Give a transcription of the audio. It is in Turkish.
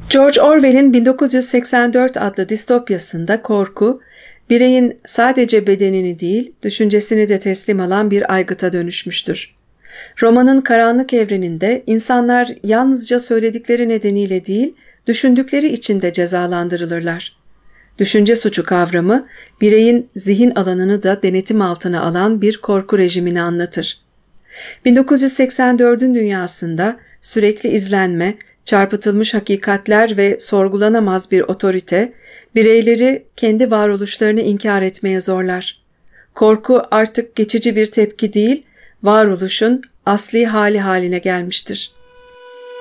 George Orwell'in 1984 adlı distopyasında korku, bireyin sadece bedenini değil, düşüncesini de teslim alan bir aygıta dönüşmüştür. Romanın karanlık evreninde insanlar yalnızca söyledikleri nedeniyle değil, düşündükleri için de cezalandırılırlar. Düşünce suçu kavramı, bireyin zihin alanını da denetim altına alan bir korku rejimini anlatır. 1984'ün dünyasında sürekli izlenme, çarpıtılmış hakikatler ve sorgulanamaz bir otorite, bireyleri kendi varoluşlarını inkar etmeye zorlar. Korku artık geçici bir tepki değil, varoluşun asli hali haline gelmiştir.